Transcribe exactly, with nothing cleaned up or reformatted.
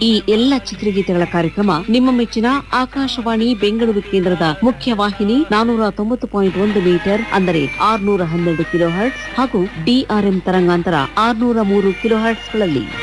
ಈ ಎಲ್ಲ ಚಿತ್ರಗೀತೆಗಳ ಕಾರ್ಯಕ್ರಮ ನಿಮ್ಮ ಮೆಚ್ಚಿನ ಆಕಾಶವಾಣಿ ಬೆಂಗಳೂರು ಕೇಂದ್ರದ ಮುಖ್ಯ ವಾಹಿನಿ ನಾನೂರ ತೊಂಬತ್ತು ಪಾಯಿಂಟ್ ಒಂದು ಮೀಟರ್ ಅಂದರೆ ಆರ್ನೂರ ಹನ್ನೆರಡು ಕಿಲೋ ಹರ್ಟ್ಸ್ ಹಾಗೂ ಡಿಆರ್ಎಂ ತರಂಗಾಂತರ ಆರ್ನೂರ ಮೂರು ಕಿಲೋ ಹರ್ಟ್ಸ್ಗಳಲ್ಲಿ